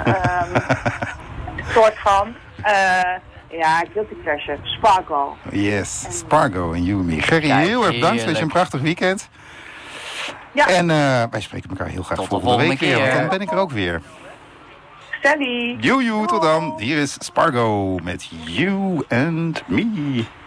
soort van. Ja, guilty pleasure. Spargo. Yes, Spargo en You and Me. Gerry, Kijk, heel erg bedankt. Wens je heerlijk. een prachtig weekend. Ja. En wij spreken elkaar heel graag Tot de volgende week volgende weer. Want keer. dan ben ik er ook weer. Sally. Joejoe, tot dan. Hier is Spargo met You and Me.